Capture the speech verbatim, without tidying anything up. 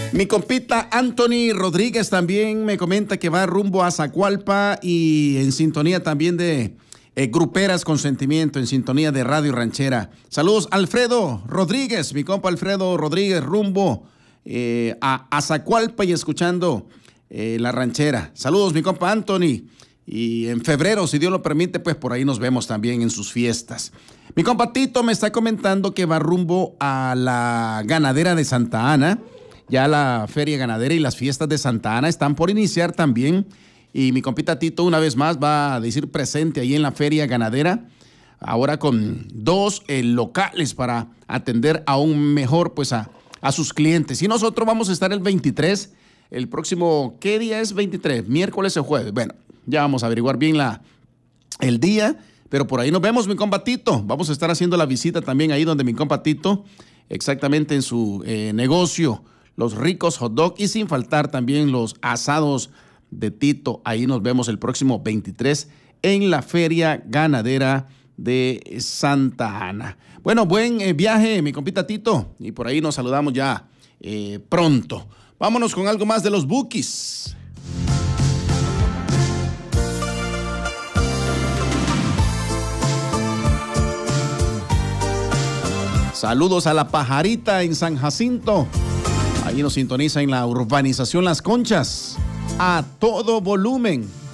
Mi compita Anthony Rodríguez también me comenta que va rumbo a Zacualpa y en sintonía también de eh, Gruperas con Sentimiento, en sintonía de Radio Ranchera. Saludos, Alfredo Rodríguez, mi compa Alfredo Rodríguez, rumbo eh, a, a Zacualpa y escuchando eh, La Ranchera. Saludos, mi compa Anthony. Y en febrero, si Dios lo permite, pues por ahí nos vemos también en sus fiestas. Mi compa Tito me está comentando que va rumbo a la ganadera de Santa Ana. Ya la feria ganadera y las fiestas de Santa Ana están por iniciar también. Y mi compita Tito una vez más va a decir presente ahí en la feria ganadera. Ahora con dos eh, locales para atender aún mejor pues a, a sus clientes. Y nosotros vamos a estar el veintitrés, el próximo, ¿qué día es veintitrés? ¿Miércoles o jueves? Bueno, ya vamos a averiguar bien la, el día. Pero por ahí nos vemos, mi compa Tito. Vamos a estar haciendo la visita también ahí donde mi compa Tito, exactamente en su eh, negocio, los ricos hot dog y sin faltar también los asados de Tito. Ahí nos vemos el próximo veintitrés en la feria ganadera de Santa Ana. Bueno, buen eh, viaje, mi compita Tito. Y por ahí nos saludamos ya eh, pronto. Vámonos con algo más de los Bukis. Saludos a la Pajarita en San Jacinto. Ahí nos sintoniza en la urbanización Las Conchas, a todo volumen.